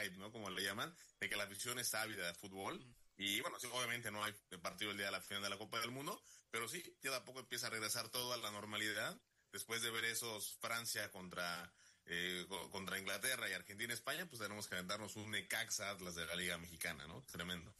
hype, ¿no? Como le llaman, de que la afición es ávida de fútbol. Y bueno, sí, obviamente no hay partido el día de la final de la Copa del Mundo, pero sí, ya de a poco empieza a regresar todo a la normalidad. Después de ver esos Francia contra Inglaterra y Argentina, España, pues tenemos que aventarnos un Necaxa Atlas de la Liga Mexicana, ¿no? Tremendo.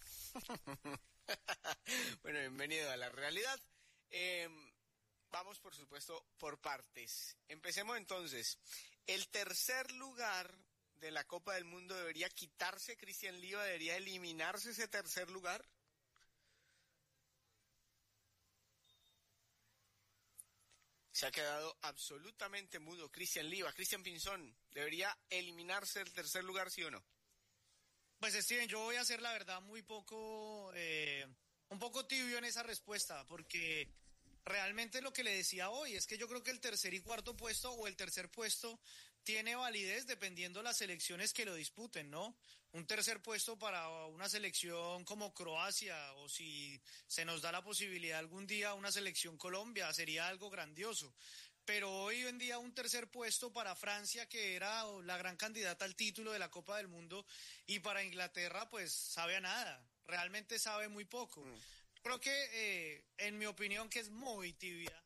Bueno, bienvenido a la realidad. Vamos, por supuesto, por partes. Empecemos entonces. El tercer lugar de la Copa del Mundo debería quitarse. Cristian Leiva, debería eliminarse ese tercer lugar. Se ha quedado absolutamente mudo Cristian Leiva. Cristian Pinzón, ¿debería eliminarse el tercer lugar, sí o no? Pues Steven, yo voy a ser la verdad un poco tibio en esa respuesta, porque realmente lo que le decía hoy es que yo creo que el tercer y cuarto puesto o el tercer puesto tiene validez dependiendo las selecciones que lo disputen, ¿no? Un tercer puesto para una selección como Croacia, o si se nos da la posibilidad algún día una selección Colombia, sería algo grandioso. Pero hoy en día un tercer puesto para Francia, que era la gran candidata al título de la Copa del Mundo, y para Inglaterra, pues sabe a nada, realmente sabe muy poco. Creo que, en mi opinión, que es muy tibia,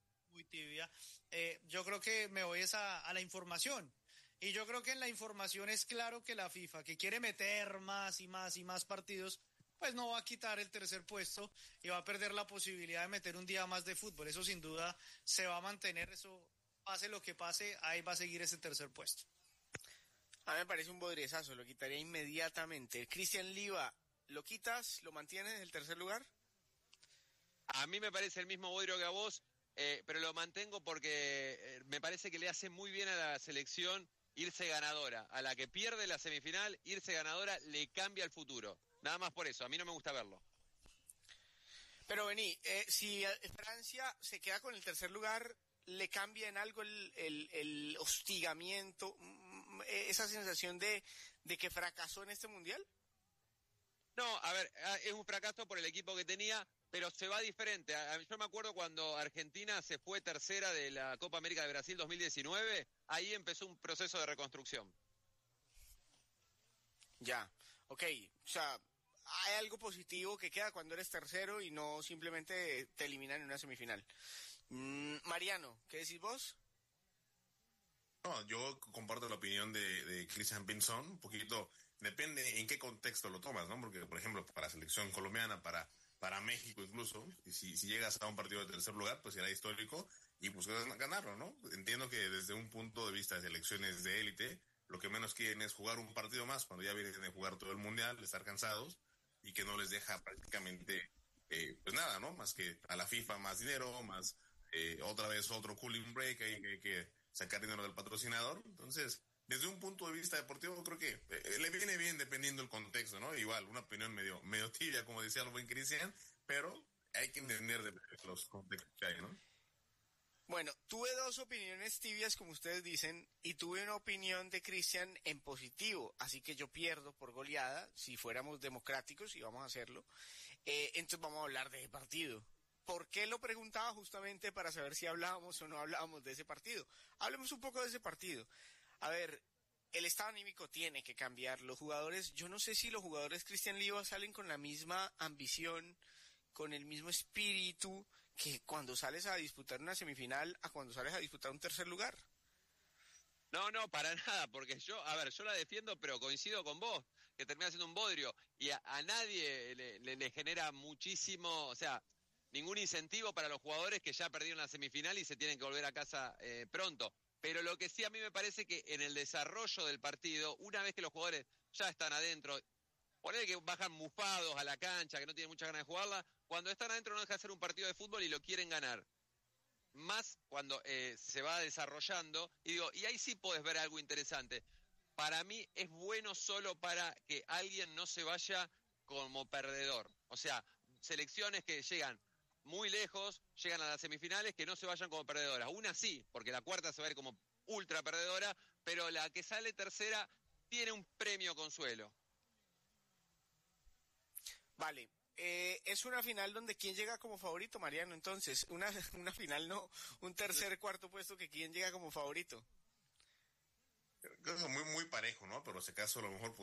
yo creo que me voy a la información. Y yo creo que en la información es claro que la FIFA, que quiere meter más y más y más partidos, pues no va a quitar el tercer puesto y va a perder la posibilidad de meter un día más de fútbol. Eso sin duda se va a mantener, eso pase lo que pase, ahí va a seguir ese tercer puesto. A mí me parece un bodriezazo, lo quitaría inmediatamente. Cristian Leiva, ¿lo quitas, lo mantienes en el tercer lugar? A mí me parece el mismo bodrio que a vos, pero lo mantengo porque me parece que le hace muy bien a la selección irse ganadora. A la que pierde la semifinal, irse ganadora le cambia el futuro. Nada más por eso, a mí no me gusta verlo. Pero vení, si Francia se queda con el tercer lugar, ¿le cambia en algo el hostigamiento, esa sensación de que fracasó en este mundial? No, a ver, es un fracaso por el equipo que tenía, pero se va diferente. Yo me acuerdo cuando Argentina se fue tercera de la Copa América de Brasil 2019, ahí empezó un proceso de reconstrucción. Ya, ok, o sea, hay algo positivo que queda cuando eres tercero y no simplemente te eliminan en una semifinal. Mariano, ¿qué decís vos? No, yo comparto la opinión de Cristian Pinzón, un poquito, depende en qué contexto lo tomas, ¿no? Porque, por ejemplo, para selección colombiana, para México incluso, y si llegas a un partido de tercer lugar, pues será histórico y buscas ganarlo, ¿no? Entiendo que desde un punto de vista de selecciones de élite, lo que menos quieren es jugar un partido más cuando ya vienen de jugar todo el mundial, de estar cansados y que no les deja prácticamente, pues nada, ¿no? Más que a la FIFA más dinero, más otra vez otro cooling break, hay que sacar dinero del patrocinador. Entonces, desde un punto de vista deportivo, creo que le viene bien dependiendo el contexto, ¿no? Igual, una opinión medio tibia, como decía el buen Cristian, pero hay que entender de los contextos que hay, ¿no? Bueno, tuve dos opiniones tibias, como ustedes dicen, y tuve una opinión de Cristian en positivo, así que yo pierdo por goleada, si fuéramos democráticos, y vamos a hacerlo, entonces vamos a hablar de ese partido. ¿Por qué lo preguntaba? Justamente para saber si hablábamos o no hablábamos de ese partido. Hablemos un poco de ese partido. A ver, el estado anímico tiene que cambiar. Los jugadores, yo no sé si los jugadores Cristian Leiva salen con la misma ambición, con el mismo espíritu que cuando sales a disputar una semifinal a cuando sales a disputar un tercer lugar. No, para nada, porque yo la defiendo, pero coincido con vos, que termina siendo un bodrio, y a nadie le genera muchísimo, o sea, ningún incentivo para los jugadores que ya perdieron la semifinal y se tienen que volver a casa pronto. Pero lo que sí a mí me parece que en el desarrollo del partido, una vez que los jugadores ya están adentro, ponele que bajan mufados a la cancha, que no tienen muchas ganas de jugarla, cuando están adentro no deja de ser un partido de fútbol y lo quieren ganar. Más cuando se va desarrollando, y ahí sí podés ver algo interesante. Para mí es bueno solo para que alguien no se vaya como perdedor. O sea, selecciones que llegan muy lejos, llegan a las semifinales, que no se vayan como perdedoras. Una sí, porque la cuarta se va a ir como ultra perdedora, pero la que sale tercera tiene un premio consuelo. Vale, es una final donde ¿quién llega como favorito, Mariano? Entonces, una final no, un tercer, cuarto puesto que ¿quién llega como favorito? Creo que muy parejo, ¿no? Pero si acaso a lo mejor